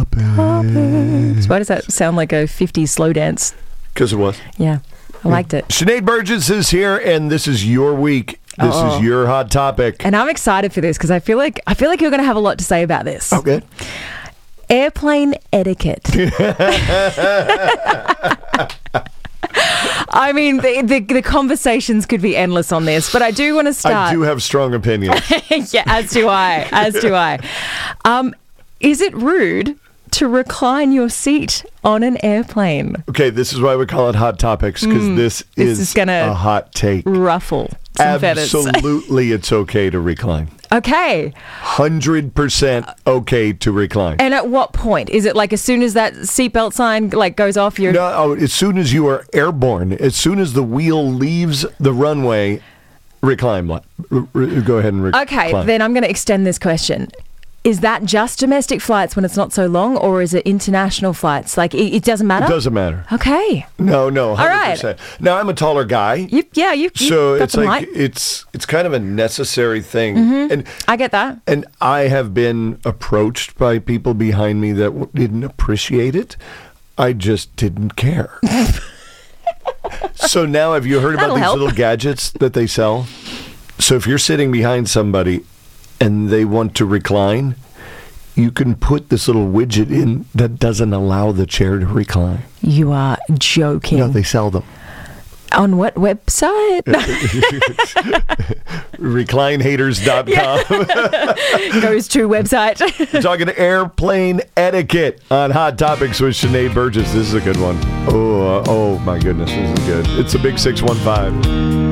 Topics. Why does that sound like a 50s slow dance? Because it was. Yeah, I liked it. Sinead Burgess is here, and this is your week. This is your hot topic. And I'm excited for this because I feel like you're going to have a lot to say about this. Okay. Airplane etiquette. I mean, the conversations could be endless on this, but I do want to start. I do have strong opinions. Yeah, as do I. Is it rude to recline your seat on an airplane? Okay, this is why we call it Hot Topics, because this is gonna a hot take. Ruffle some feathers. Absolutely, it's okay to recline. Okay. 100% okay to recline. And at what point? Is it like as soon as that seatbelt sign goes off, you're... No, as soon as you are airborne, as soon as the wheel leaves the runway, recline. Go ahead and recline. Okay, then I'm going to extend this question. Is that just domestic flights when it's not so long, or is it international flights? Like, it doesn't matter? It doesn't matter. Okay. No, 100%. All right. Now, I'm a taller guy. So it's like, it's kind of a necessary thing. Mm-hmm. And I get that. And I have been approached by people behind me that didn't appreciate it. I just didn't care. So now, have you heard about these little gadgets that they sell? So if you're sitting behind somebody and they want to recline, you can put this little widget in that doesn't allow the chair to recline. You are joking. No, they sell them. On what website? Reclinehaters.com. Goes to website. We're talking airplane etiquette on Hot Topics with Sinead Burgess. This is a good one. Oh my goodness, this is good. It's a big 615.